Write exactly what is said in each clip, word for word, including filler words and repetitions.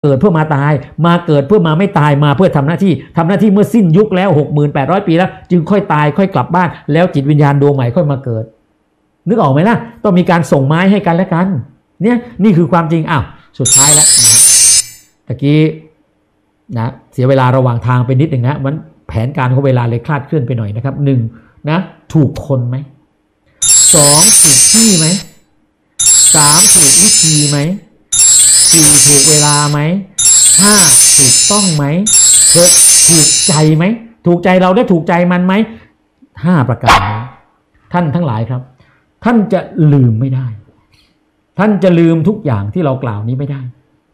เกิดเพื่อมาตายมาเกิดเพื่อมาไม่ตายมาเพื่อทำหน้าที่ทำหน้าที่เมื่อสิ้นยุคแล้ว หกหมื่นแปดร้อย ปีแล้วจึงค่อยตายค่อยกลับบ้านแล้วจิตวิญญาณดวงใหม่ค่อยมาเกิดนึกออกไหมล่ะต้องมีการส่งไม้ให้กันและกันเนี่ยนี่คือความจริงอ้าวสุดท้ายแล้วนะตะกี้นะเสียเวลาระหว่างทางไปนิดหนึ่งนะมันแผนการของเวลาเลยคลาดเคลื่อนไปหน่อยนะครับหนึ่งนะถูกคนไหมสองถูกที่ไหมสามถูกวิธีไหมสี่ถูกเวลาไหมห้าถูกต้องไหมหกถูกใจไหมถูกใจเราได้ถูกใจมันไหมห้าประการนี้ท่านทั้งหลายครับท่านจะลืมไม่ได้ท่านจะลืมทุกอย่างที่เรากล่าวนี้ไม่ได้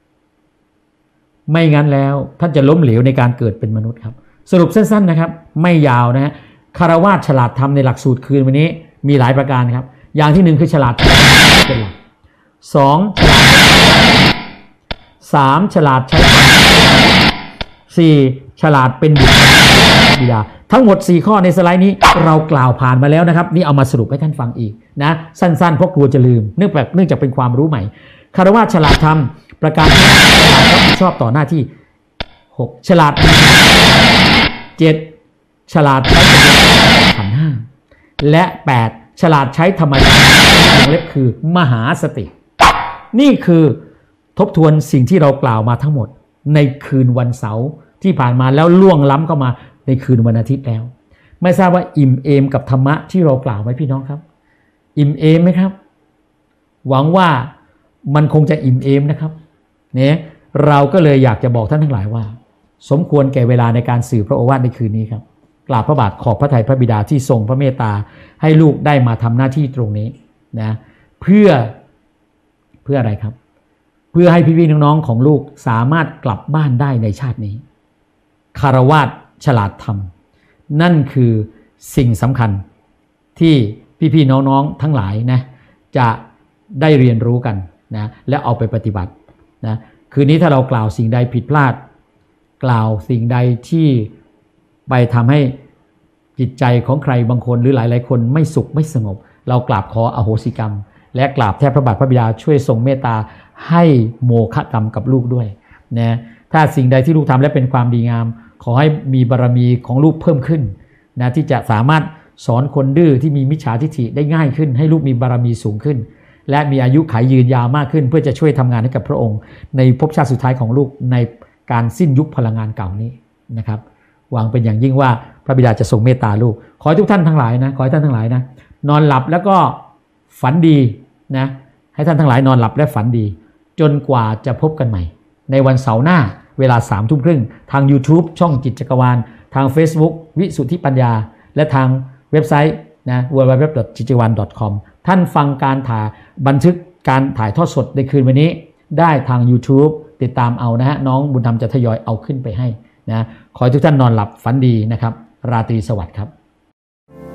ไม่งั้นแล้วท่านจะล้มเหลวในการเกิดเป็นมนุษย์ครับสรุปสั้นๆนะครับไม่ยาวนะฮะคฤหัสถ์ฉลาดธรรมในหลักสูตรคืนวันนี้มีหลายประการครับอย่างที่หนึ่งคือฉลาดเป็นหลักสองฉลาดสามฉลาดใช้สี่ฉลาดเป็นบุตรบิดาทั้งหมดสี่ข้อในสไลด์นี้เรากล่าวผ่านมาแล้วนะครับนี่เอามาสรุปให้ท่านฟังอีกนะสั้นๆเพราะกลัวจะลืมเนื่องจากเนื่องจากเป็นความรู้ใหม่คฤหัสถ์ฉลาดธรรมประการที่ฉลาดรับผิดชอบต่อหน้าที่หกฉลาดเจ็ดฉลาดใช้ขันธ์ห้าและแปดฉลาดใช้ธรรมชาติวงเล็บคือมหาสตินี่คือทบทวนสิ่งที่เรากล่าวมาทั้งหมดในคืนวันเสาร์ที่ผ่านมาแล้วล่วงล้ำเข้ามาในคืนวันอาทิตย์แล้วไม่ทราบว่าอิ่มเอมกับธรรมะที่เรากล่าวไหมพี่น้องครับอิ่มเอมไหมครับหวังว่ามันคงจะอิ่มเอมนะครับเนี่ยเราก็เลยอยากจะบอกท่านทั้งหลายว่าสมควรแก่เวลาในการสื่อพระโอวาทในคืนนี้ครับกราบพระบาทขอบพระทัยพระบิดาที่ทรงพระเมตตาให้ลูกได้มาทำหน้าที่ตรงนี้นะเพื่อเพื่ออะไรครับเพื่อให้พี่ๆน้องๆของลูกสามารถกลับบ้านได้ในชาตินี้คฤหัสถ์ฉลาดธรรมนั่นคือสิ่งสำคัญที่พี่ๆน้องๆทั้งหลายนะจะได้เรียนรู้กันนะและเอาไปปฏิบัตินะคืนนี้ถ้าเรากล่าวสิ่งใดผิดพลาดกล่าวสิ่งใดที่ไปทำให้จิตใจของใครบางคนหรือหลายๆคนไม่สุขไม่สงบเรากราบขออโหสิกรรมและกราบแทบพระบาทพระบิดาช่วยทรงเมตตาให้โมฆะกรรมกับลูกด้วยนะถ้าสิ่งใดที่ลูกทำและเป็นความดีงามขอให้มีบารมีของลูกเพิ่มขึ้นนะที่จะสามารถสอนคนดื้อที่มีมิจฉาทิฏฐิได้ง่ายขึ้นให้ลูกมีบารมีสูงขึ้นและมีอายุขัยยืนยาวมากขึ้นเพื่อจะช่วยทำงานให้กับพระองค์ในภพชาติสุดท้ายของลูกในการสิ้นยุคพลังงานเก่านี้นะครับหวังเป็นอย่างยิ่งว่าพระบิดาจะทรงเมตตาลูกขอให้ทุกท่านทั้งหลายนะขอให้ท่านทั้งหลายนะนอนหลับแล้วก็ฝันดีนะให้ท่านทั้งหลายนอนหลับและฝันดีจนกว่าจะพบกันใหม่ในวันเสาร์หน้าเวลาสามทุ่มครึ่งทาง YouTube ช่องจิตจักรวาลทาง Facebook วิสุทธิปัญญาและทางเว็บไซต์นะ ดับเบิลยู ดับเบิลยู ดับเบิลยู ดอท จิตจักรวาล ดอท คอม ท่านฟังการถ่ายบันทึกการถ่ายทอดสดในคืนวันนี้ได้ทาง YouTube ติดตามเอานะฮะน้องบุญธรรมจะทยอยเอาขึ้นไปให้นะขอให้ทุกท่านนอนหลับฝันดีนะครับราตรีสวัสดิ์ครับ